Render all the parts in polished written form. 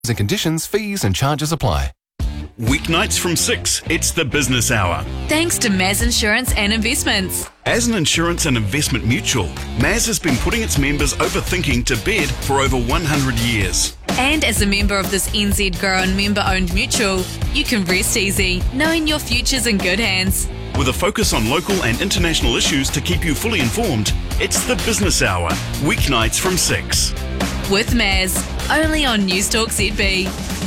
and conditions, fees and charges apply. Weeknights from 6, it's the business hour. Thanks to Maz Insurance and Investments. As an insurance and investment mutual, Maz has been putting its members overthinking to bed for over 100 years. And as a member of this NZ grown member-owned mutual, you can rest easy, knowing your future's in good hands. With a focus on local and international issues to keep you fully informed, it's the business hour, weeknights from 6. With Maz, only on Newstalk ZB.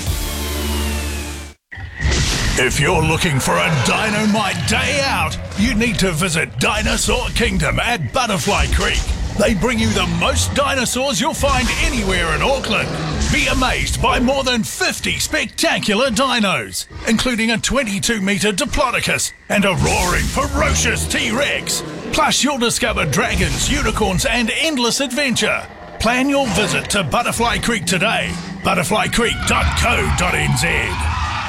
If you're looking for a dynamite day out, you need to visit Dinosaur Kingdom at Butterfly Creek. They bring you the most dinosaurs you'll find anywhere in Auckland. Be amazed by more than 50 spectacular dinos, including a 22-metre Diplodocus and a roaring, ferocious T-Rex. Plus, you'll discover dragons, unicorns and endless adventure. Plan your visit to Butterfly Creek today. butterflycreek.co.nz.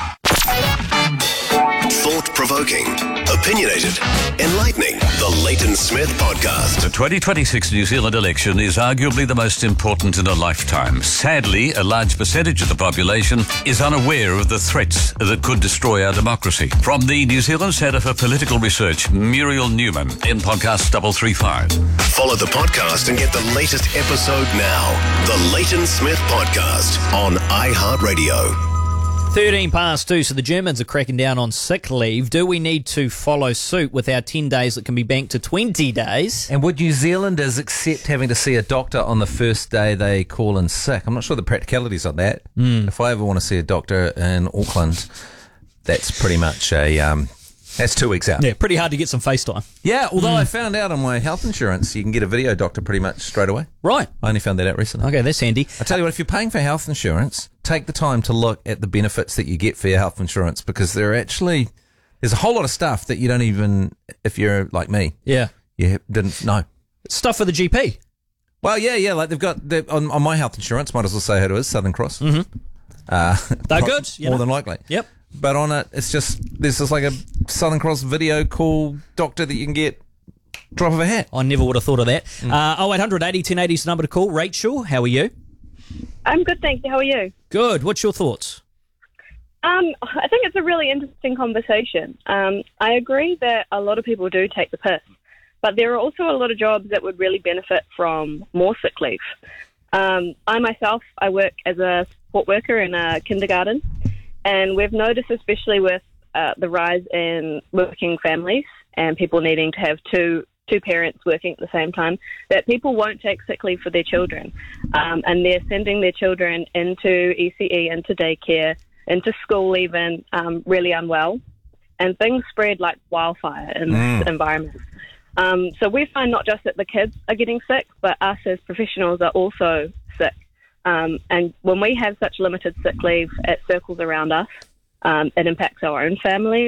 Thought-provoking, opinionated, enlightening. The Leighton Smith Podcast. The 2026 New Zealand election is arguably the most important in a lifetime. Sadly, a large percentage of the population is unaware of the threats that could destroy our democracy. From the New Zealand Centre for Political Research, Muriel Newman in podcast 335. Follow the podcast and get the latest episode now. The Leighton Smith Podcast on iHeartRadio. 13 past 2, so the Germans are cracking down on sick leave. Do we need to follow suit with our 10 days that can be banked to 20 days? And would New Zealanders accept having to see a doctor on the first day they call in sick? I'm not sure the practicalities on that. If I ever want to see a doctor in Auckland, that's pretty much that's 2 weeks out. Yeah, pretty hard to get some FaceTime. Yeah, although I found out on my health insurance, you can get a video doctor pretty much straight away. Right. I only found that out recently. Okay, that's handy. I tell you what, if you're paying for health insurance, take the time to look at the benefits that you get for your health insurance, because there's a whole lot of stuff that you don't even, if you're like me, you didn't know. Stuff for the GP. Well, yeah, like they've got, on my health insurance, might as well say who it is, Southern Cross. Mm-hmm. They're good. More than likely. Yep. But on it, there's just like a Southern Cross video call doctor that you can get drop of a hat. I never would have thought of that. 0800 80 1080 is the number to call. Rachel, how are you? I'm good, thank you. How are you? Good. What's your thoughts? I think it's a really interesting conversation. I agree that a lot of people do take the piss, but there are also a lot of jobs that would really benefit from more sick leave. I work as a support worker in a kindergarten, and we've noticed, especially with the rise in working families and people needing to have two parents working at the same time, that people won't take sick leave for their children. And they're sending their children into ECE, into daycare, into school even, really unwell. And things spread like wildfire in this environment. So we find not just that the kids are getting sick, but us as professionals are also sick. And when we have such limited sick leave, it circles around us. It impacts our own families.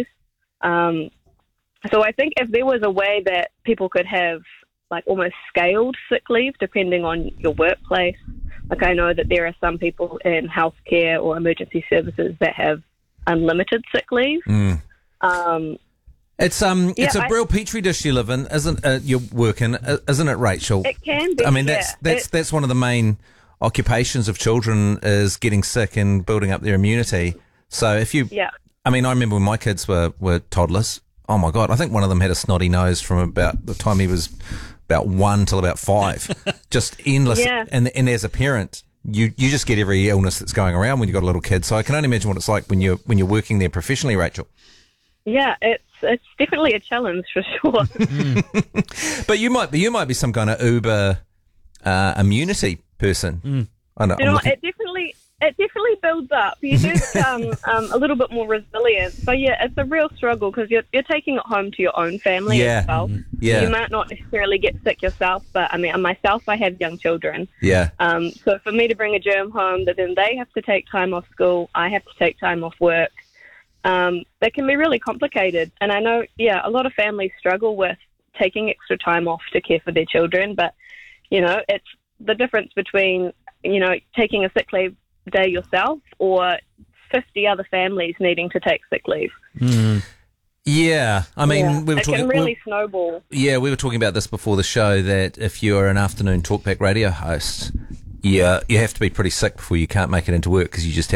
So I think if there was a way that people could have like almost scaled sick leave depending on your workplace, like I know that there are some people in healthcare or emergency services that have unlimited sick leave. It's a real petri dish you live in, isn't you work in, isn't it, Rachel? It can be. I mean, that's one of the main occupations of children is getting sick and building up their immunity. So if you, I mean, I remember when my kids were toddlers. Oh my God, I think one of them had a snotty nose from about the time he was about 1 till about 5, just endless. Yeah. And as a parent, you just get every illness that's going around when you've got a little kid. So I can only imagine what it's like when you're working there professionally, Rachel. Yeah, it's definitely a challenge for sure. But you might be some kind of uber immunity person. I know. It definitely builds up. You do become a little bit more resilient. But yeah, it's a real struggle because you're taking it home to your own family as well. Yeah. You might not necessarily get sick yourself, but I mean, myself, I have young children. Yeah. So for me to bring a germ home, that then they have to take time off school, I have to take time off work. That can be really complicated. And I know, a lot of families struggle with taking extra time off to care for their children. But, it's the difference between, taking a sick leave day yourself or 50 other families needing to take sick leave. Yeah, I mean, it can really snowball. Yeah, we were talking about this before the show, that if you're an afternoon talkback radio host, you have to be pretty sick before you can't make it into work because you just